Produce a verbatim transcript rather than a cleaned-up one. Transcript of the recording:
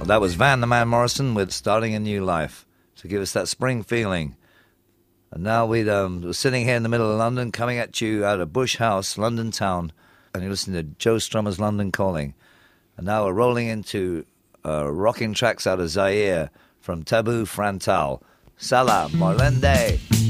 That was Van the Man Morrison with Starting a New Life to give us that spring feeling. And now we'd, um, we're sitting here in the middle of London, coming at you out of Bush House, London town, and you're listening to Joe Strummer's London Calling. And now we're rolling into uh, rocking tracks out of Zaire from Taboo Frantal. Salam, Morlende.